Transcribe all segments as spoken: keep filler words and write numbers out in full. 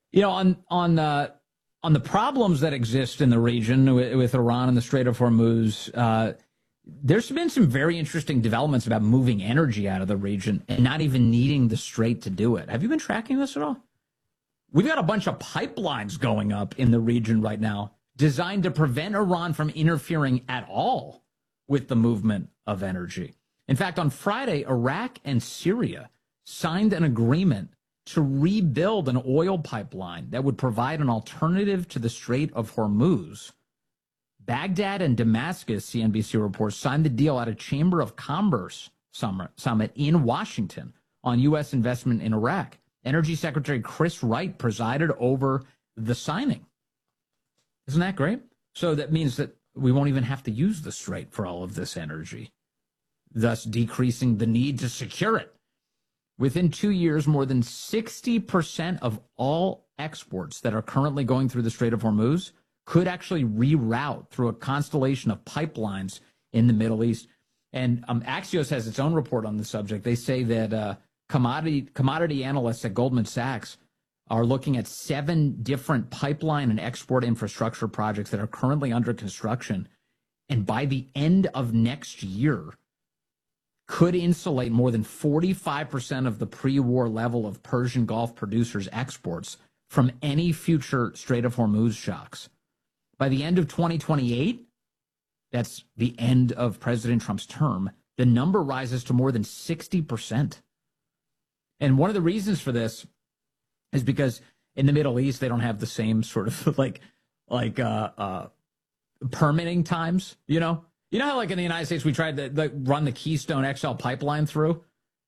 You know, on on uh, on the problems that exist in the region with, with Iran and the Strait of Hormuz, uh, there's been some very interesting developments about moving energy out of the region and not even needing the strait to do it. Have you been tracking this at all? We've got a bunch of pipelines going up in the region right now designed to prevent Iran from interfering at all with the movement of energy. In fact, on Friday, Iraq and Syria signed an agreement to rebuild an oil pipeline that would provide an alternative to the Strait of Hormuz. Baghdad and Damascus, C N B C reports, signed the deal at a Chamber of Commerce summit in Washington on U S investment in Iraq. Energy Secretary Chris Wright presided over the signing. Isn't that great? So that means that we won't even have to use the strait for all of this energy, thus decreasing the need to secure it. Within two years, more than sixty percent of all exports that are currently going through the Strait of Hormuz could actually reroute through a constellation of pipelines in the Middle East. And um, Axios has its own report on the subject. They say that uh, commodity commodity analysts at Goldman Sachs are looking at seven different pipeline and export infrastructure projects that are currently under construction. And by the end of next year, could insulate more than forty-five percent of the pre-war level of Persian Gulf producers' exports from any future Strait of Hormuz shocks. By the end of twenty twenty-eight, that's the end of President Trump's term, the number rises to more than sixty percent. And one of the reasons for this is because in the Middle East, they don't have the same sort of like, like uh, uh, permitting times, you know? You know how, like, in the United States, we tried to like, run the Keystone X L pipeline through?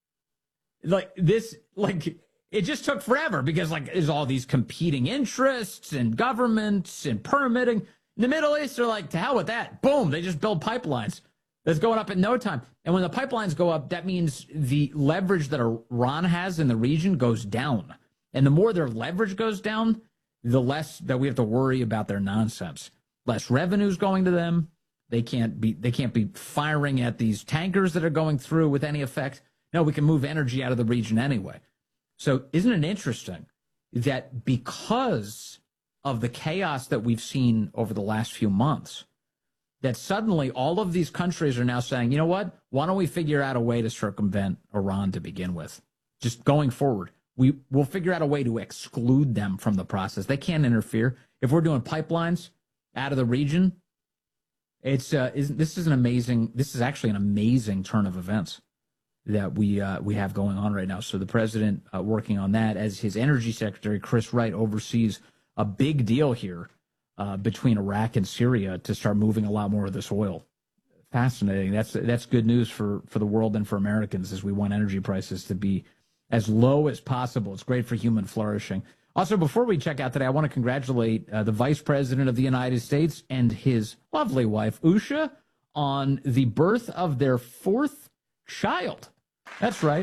Like, this, like, it just took forever because, like, there's all these competing interests and governments and permitting. In the Middle East, they're like, to hell with that. Boom, they just build pipelines. That's going up in no time. And when the pipelines go up, that means the leverage that Iran has in the region goes down. And the more their leverage goes down, the less that we have to worry about their nonsense. Less revenues going to them. They can't be they can't be firing at these tankers that are going through with any effect. No, we can move energy out of the region anyway. So isn't it interesting that because of the chaos that we've seen over the last few months, that suddenly all of these countries are now saying, you know what, why don't we figure out a way to circumvent Iran to begin with? Just going forward, we will figure out a way to exclude them from the process. They can't interfere. If we're doing pipelines out of the region, It's uh, is, this is an amazing. This is actually an amazing turn of events that we uh, we have going on right now. So the president uh, working on that as his energy secretary, Chris Wright, oversees a big deal here uh, between Iraq and Syria to start moving a lot more of this oil. Fascinating. That's that's good news for for the world and for Americans as we want energy prices to be as low as possible. It's great for human flourishing. Also, before we check out today, I want to congratulate uh, the Vice President of the United States and his lovely wife, Usha, on the birth of their fourth child. That's right.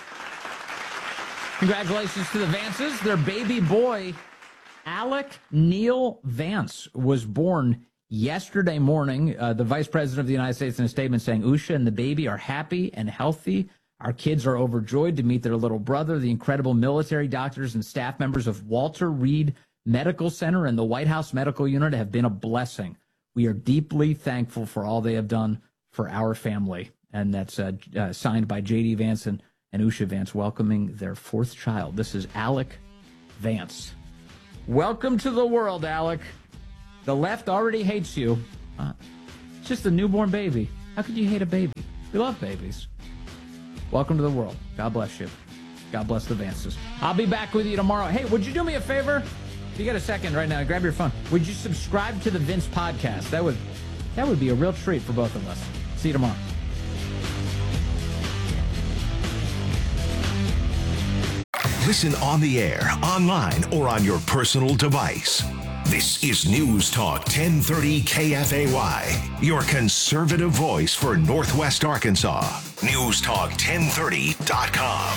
Congratulations to the Vances. Their baby boy, Alec Neil Vance, was born yesterday morning. Uh, the Vice President of the United States in a statement saying, Usha and the baby are happy and healthy. Our kids are overjoyed to meet their little brother. The incredible military doctors and staff members of Walter Reed Medical Center and the White House Medical Unit have been a blessing. We are deeply thankful for all they have done for our family. And that's uh, uh, signed by J D Vance and, and Usha Vance, welcoming their fourth child. This is Alec Vance. Welcome to the world, Alec. The left already hates you. Uh, it's just a newborn baby. How could you hate a baby? We love babies. Welcome to the world. God bless you. God bless the Vances. I'll be back with you tomorrow. Hey, would you do me a favor? If you got a second right now, grab your phone. Would you subscribe to the Vince podcast? That would that would be a real treat for both of us. See you tomorrow. Listen on the air, online, or on your personal device. This is News Talk ten thirty K F A Y, your conservative voice for Northwest Arkansas. News Talk ten thirty dot com.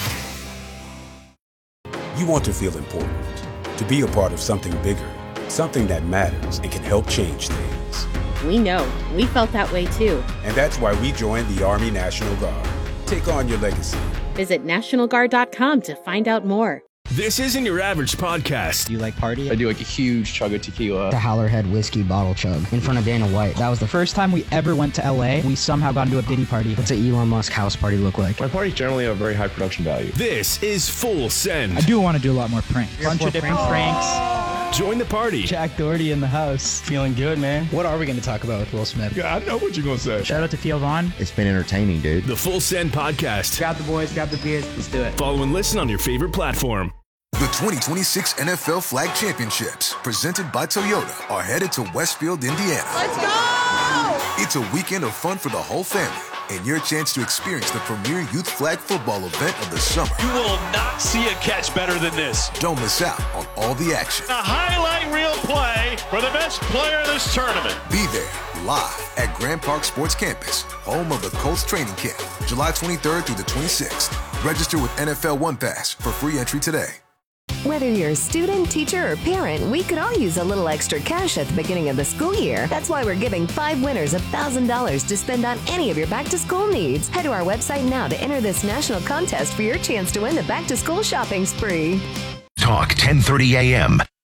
You want to feel important, to be a part of something bigger, something that matters and can help change things. We know. We felt that way too. And that's why we joined the Army National Guard. Take on your legacy. Visit National Guard dot com to find out more. This isn't your average podcast. Do you like party? I do like a huge chug of tequila. The Howlerhead whiskey bottle chug in front of Dana White. That was the First time we ever went to L A, we somehow got into a Diddy party. What's an Elon Musk house party look like? My parties generally have very high production value. This is Full Send. I do want to do a lot more pranks. A bunch of different pranks. Join the party. Jack Doherty in the house. Feeling good, man. What are we going to talk about with Will Smith? Yeah, I know what you're going to say. Shout out to Theo Vaughn. It's been entertaining, dude. The Full Send podcast. Grab the boys, grab the beers, let's do it. Follow and listen on your favorite platform. The twenty twenty-six N F L Flag Championships, presented by Toyota, are headed to Westfield, Indiana. Let's go! It's a weekend of fun for the whole family, and your chance to experience the premier youth flag football event of the summer. You will not see a catch better than this. Don't miss out on all the action. A highlight reel play for the best player in this tournament. Be there, live at Grand Park Sports Campus, home of the Colts training camp, July twenty-third through the twenty-sixth. Register with N F L One Pass for free entry today. Whether you're a student, teacher, or parent, we could all use a little extra cash at the beginning of the school year. That's why we're giving five winners one thousand dollars to spend on any of your back-to-school needs. Head to our website now to enter this national contest for your chance to win the back-to-school shopping spree. Talk ten thirty a.m.